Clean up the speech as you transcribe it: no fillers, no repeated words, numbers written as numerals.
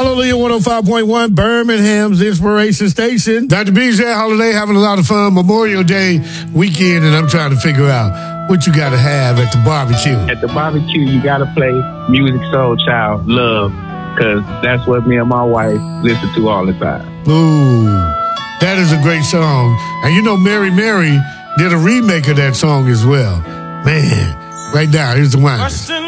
Hallelujah 105.1, Birmingham's Inspiration Station. Dr. BJ Holiday having a lot of fun. Memorial Day weekend, and I'm trying to figure out what you got to have at the barbecue. At the barbecue, you got to play Musiq Soulchild, Love, because that's what me and my wife listen to all the time. Ooh, that is a great song. And you know Mary Mary did a remake of that song as well. Man, right now, here's the one.